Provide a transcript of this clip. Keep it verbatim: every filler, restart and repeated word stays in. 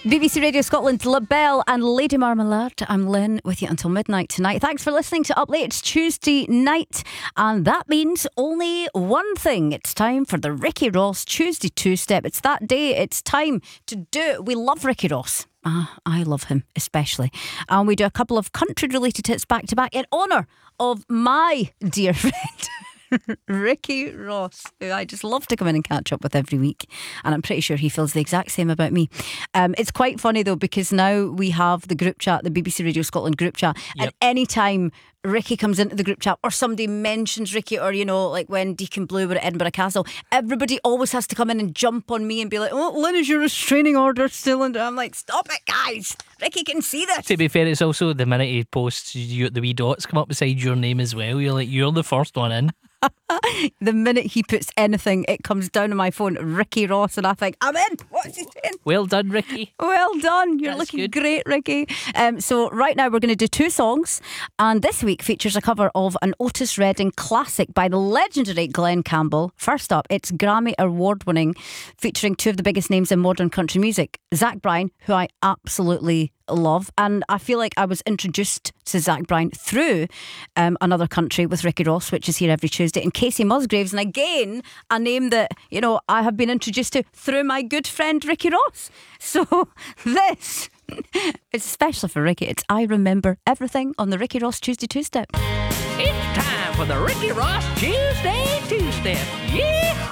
B B C Radio Scotland, LaBelle and Lady Marmalade. I'm Lynn with you until midnight tonight. Thanks for listening to Up Late. It's Tuesday night, and that means only one thing. It's time for the Ricky Ross Tuesday Two-Step. It's that day. It's time to do it. We love Ricky Ross. Ah, I love him especially. And we do a couple of country-related hits back-to-back in honour of my dear friend Ricky Ross, who I just love to come in and catch up with every week, and I'm pretty sure he feels the exact same about me. Um, it's quite funny though, because now we have the group chat, the B B C Radio Scotland group chat, yep. And any time Ricky comes into the group chat or somebody mentions Ricky, or you know, like when Deacon Blue were at Edinburgh Castle, everybody always has to come in and jump on me and be like, "Oh, Lynn, is your restraining order still?" And I'm like, "Stop it, guys! Ricky can see this." To be fair, it's also the minute he posts, you, the wee dots come up beside your name as well. You're like, you're the first one in. The minute he puts anything, it comes down on my phone, Ricky Ross, and I think, I'm in. What's he saying? Well done, Ricky. Well done. You're That's looking good. great, Ricky. Um, so right now we're going to do two songs, and this week features a cover of an Otis Redding classic by the legendary Glenn Campbell. First up, it's Grammy Award winning, featuring two of the biggest names in modern country music, Zach Bryan, who I absolutely love, and I feel like I was introduced to Zach Bryan through um, Another Country with Ricky Ross, which is here every Tuesday, and Casey Musgraves, and again a name that, you know, I have been introduced to through my good friend Ricky Ross. So this is especially for Ricky. It's I Remember Everything on the Ricky Ross Tuesday Two-Step. It's time for the Ricky Ross Tuesday Two-Step. Yeah!